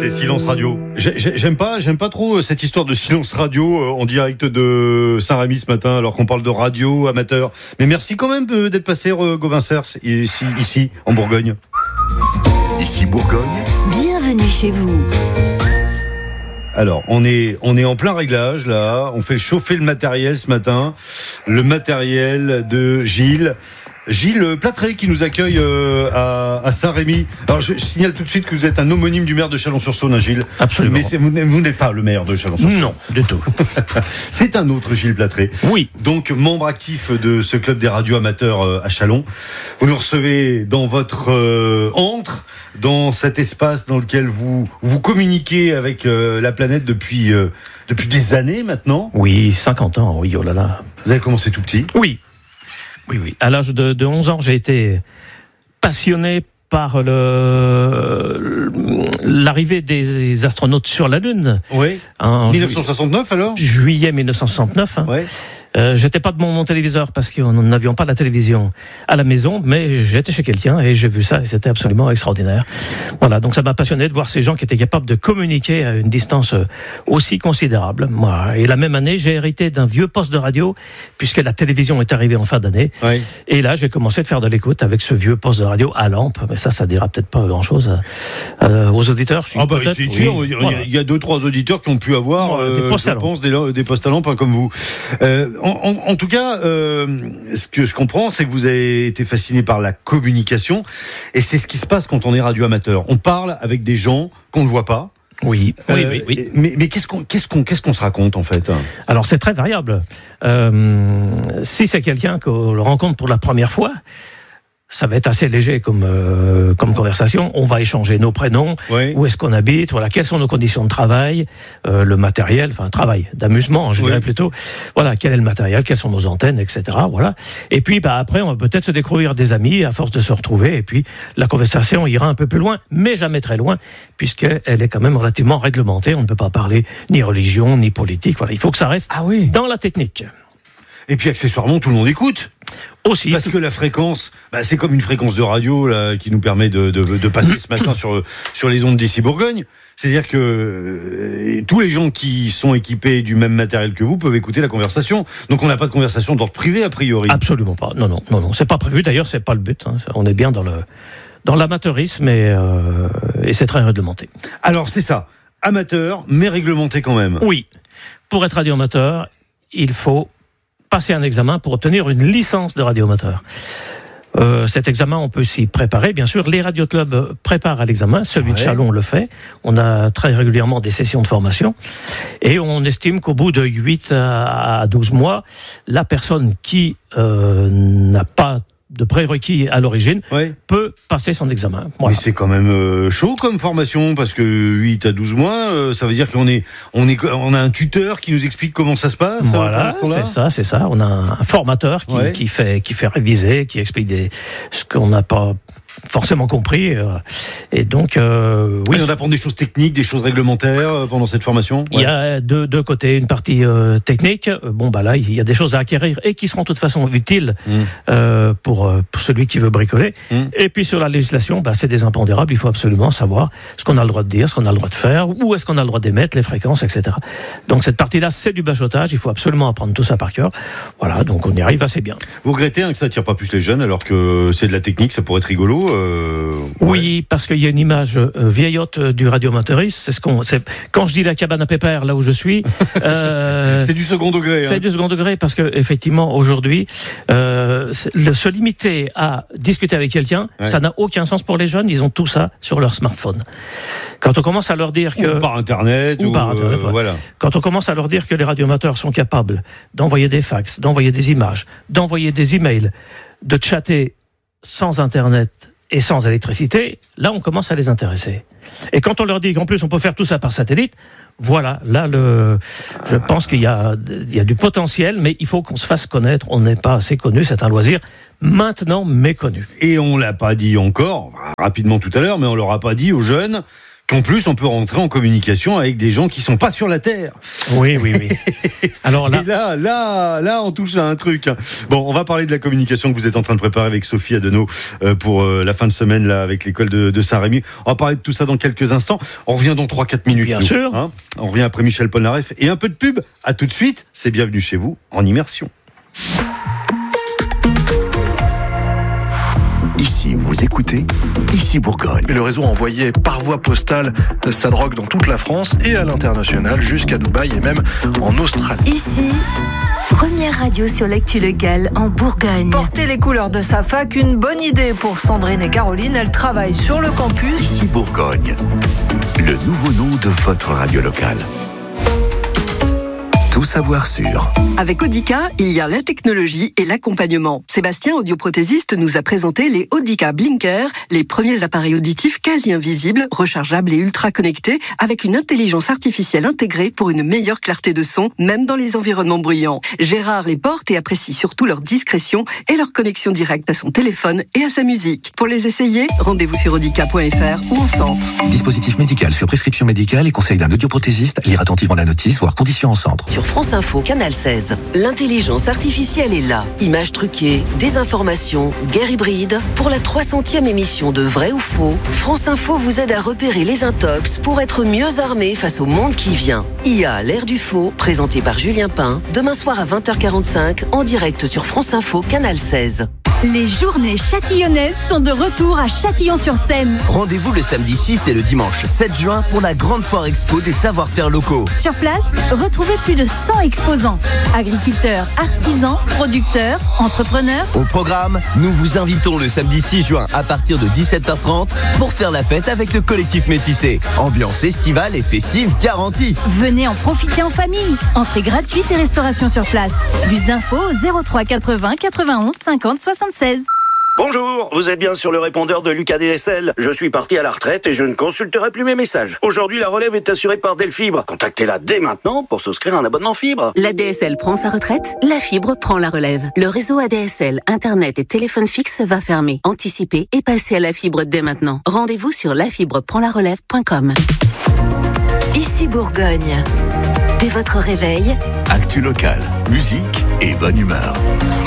silence radio. J'aime pas trop cette histoire de silence radio en direct de Saint-Rémy ce matin, alors qu'on parle de radio amateur. Mais merci quand même d'être passé, Gauvin Cers, ici, en Bourgogne. Ici Bourgogne. Bienvenue chez vous. Alors, on est en plein réglage, là. On fait chauffer le matériel ce matin. Le matériel de Gilles Platré, qui nous accueille à Saint-Rémy. Alors, je signale tout de suite que vous êtes un homonyme du maire de Chalon-sur-Saône, Gilles. Absolument. Mais vous n'êtes pas le maire de Chalon-sur-Saône. Non, du tout. C'est un autre Gilles Platré. Oui. Donc, membre actif de ce club des radios amateurs à Chalon. Vous nous recevez dans votre antre, dans cet espace dans lequel vous communiquez avec la planète depuis des années maintenant. Oui, 50 ans, oui, oh là là. Vous avez commencé tout petit. Oui. À l'âge de 11 ans, j'ai été passionné par l'arrivée des astronautes sur la Lune. Oui. 1969 alors ? Juillet 1969. Hein. Oui. J'étais pas devant mon téléviseur parce que nous n'avions pas la télévision à la maison, mais j'étais chez quelqu'un et j'ai vu ça et c'était absolument extraordinaire. Voilà, donc ça m'a passionné de voir ces gens qui étaient capables de communiquer à une distance aussi considérable. Moi, et la même année, j'ai hérité d'un vieux poste de radio puisque la télévision est arrivée en fin d'année. Oui. Et là, j'ai commencé à faire de l'écoute avec ce vieux poste de radio à lampe, mais ça dira peut-être pas grand-chose aux auditeurs. Ah bah c'est sûr, oui. Il y a 2-3 auditeurs qui ont pu avoir des postes à lampe, des postes à lampe comme vous. En tout cas, ce que je comprends, c'est que vous avez été fasciné par la communication, et c'est ce qui se passe quand on est radio-amateur. On parle avec des gens qu'on ne voit pas. Oui. Mais qu'est-ce qu'on se raconte en fait ? Alors c'est très variable. Si c'est quelqu'un qu'on rencontre pour la première fois, ça va être assez léger comme conversation. On va échanger nos prénoms, oui. Où est-ce qu'on habite, voilà, quelles sont nos conditions de travail, le matériel, enfin travail, d'amusement, je dirais plutôt. Voilà, quel est le matériel, quelles sont nos antennes, etc. Voilà. Et puis après, on va peut-être se découvrir des amis à force de se retrouver. Et puis la conversation ira un peu plus loin, mais jamais très loin, puisqu'elle est quand même relativement réglementée. On ne peut pas parler ni religion, ni politique. Voilà, il faut que ça reste dans la technique. Et puis accessoirement, tout le monde écoute. Aussi. Parce que la fréquence, c'est comme une fréquence de radio là, qui nous permet de passer ce matin sur les ondes d'ici Bourgogne. C'est-à-dire que tous les gens qui sont équipés du même matériel que vous peuvent écouter la conversation. Donc on n'a pas de conversation d'ordre privé a priori. Absolument pas. Non, c'est pas prévu. D'ailleurs, c'est pas le but. Hein. On est bien dans l'amateurisme et c'est très réglementé. Alors c'est ça, amateur mais réglementé quand même. Oui. Pour être radioamateur, il faut passer un examen pour obtenir une licence de radioamateur. Cet examen, on peut s'y préparer. Bien sûr, les radioclubs préparent à l'examen. Celui de Chalon le fait. On a très régulièrement des sessions de formation. Et on estime qu'au bout de 8 à 12 mois, la personne qui n'a pas de prérequis à l'origine peut passer son examen. Voilà. Mais c'est quand même chaud comme formation, parce que 8 à 12 mois, ça veut dire qu'on a un tuteur qui nous explique comment ça se passe. Voilà, c'est ça. On a un formateur qui fait réviser, qui explique ce qu'on n'a pas forcément compris. Et donc, on apprend des choses techniques, des choses réglementaires pendant cette formation. Il y a deux côtés, une partie technique. Là, il y a des choses à acquérir et qui seront de toute façon utiles pour celui qui veut bricoler. Et puis sur la législation, c'est des impondérables. Il faut absolument savoir ce qu'on a le droit de dire, ce qu'on a le droit de faire, où est-ce qu'on a le droit d'émettre, les fréquences, etc. Donc cette partie-là, c'est du bachotage. Il faut absolument apprendre tout ça par cœur. Voilà, donc on y arrive assez bien. Vous regrettez que ça attire pas plus les jeunes, alors que c'est de la technique, ça pourrait être rigolo. Oui, parce qu'il y a une image vieillotte du radioamateurisme. Quand je dis la cabane à pépère, là où je suis, c'est du second degré. C'est du second degré parce que effectivement aujourd'hui, se limiter à discuter avec quelqu'un, ça n'a aucun sens pour les jeunes. Ils ont tout ça sur leur smartphone. Quand on commence à leur dire que par internet, voilà. Quand on commence à leur dire que les radioamateurs sont capables d'envoyer des fax, d'envoyer des images, d'envoyer des emails, de chatter sans internet et sans électricité, là on commence à les intéresser. Et quand on leur dit qu'en plus on peut faire tout ça par satellite, voilà, là je pense qu'il y a du potentiel, mais il faut qu'on se fasse connaître. On n'est pas assez connu, c'est un loisir maintenant méconnu. Et on l'a pas dit encore, rapidement tout à l'heure, mais on leur a pas dit aux jeunes qu'en plus on peut rentrer en communication avec des gens qui sont pas sur la Terre. Oui. Alors là... Et là, on touche à un truc. Bon, on va parler de la communication que vous êtes en train de préparer avec Sophie Adenau pour la fin de semaine là avec l'école de Saint-Rémy. On va parler de tout ça dans quelques instants. On revient dans 3-4 minutes. Bien sûr. Hein, on revient après Michel Polnareff et un peu de pub. À tout de suite. C'est Bienvenue chez vous en immersion. Ici, vous écoutez Ici Bourgogne. Et le réseau a envoyé par voie postale sa drogue dans toute la France et à l'international, jusqu'à Dubaï et même en Australie. Ici, première radio sur l'actu locale en Bourgogne. Porter les couleurs de sa fac, une bonne idée pour Sandrine et Caroline. Elles travaillent sur le campus. Ici Bourgogne, le nouveau nom de votre radio locale. Tout savoir sur. Avec Audica, il y a la technologie et l'accompagnement. Sébastien, audioprothésiste, nous a présenté les Audica Blinker, les premiers appareils auditifs quasi invisibles, rechargeables et ultra connectés, avec une intelligence artificielle intégrée pour une meilleure clarté de son, même dans les environnements bruyants. Gérard les porte et apprécie surtout leur discrétion et leur connexion directe à son téléphone et à sa musique. Pour les essayer, rendez-vous sur audica.fr ou en centre. Dispositif médical sur prescription médicale et conseil d'un audioprothésiste. Lire attentivement la notice, voire conditions en centre. Sur France Info, Canal 16, l'intelligence artificielle est là. Images truquées, désinformation, guerre hybride. Pour la 300e émission de Vrai ou Faux, France Info vous aide à repérer les intox pour être mieux armé face au monde qui vient. IA, l'ère du faux, présenté par Julien Pain, demain soir à 20h45, en direct sur France Info, Canal 16. Les journées châtillonnaises sont de retour à Châtillon-sur-Seine. Rendez-vous le samedi 6 et le dimanche 7 juin pour la grande foire expo des savoir-faire locaux. Sur place, retrouvez plus de 100 exposants. Agriculteurs, artisans, producteurs, entrepreneurs. Au programme, nous vous invitons le samedi 6 juin à partir de 17h30 pour faire la fête avec le collectif Métissé. Ambiance estivale et festive garantie. Venez en profiter en famille. Entrée gratuite et restauration sur place. Plus d'infos 03 80 91 50 76. Bonjour, vous êtes bien sur le répondeur de Lucas DSL. Je suis parti à la retraite et je ne consulterai plus mes messages. Aujourd'hui, la relève est assurée par Delfibre. Contactez-la dès maintenant pour souscrire un abonnement fibre. La DSL prend sa retraite, la fibre prend la relève. Le réseau ADSL, Internet et téléphone fixe va fermer. Anticipez et passez à la fibre dès maintenant. Rendez-vous sur lafibreprendlarelève.com. Ici Bourgogne. Dès votre réveil, Actu locale, musique et bonne humeur.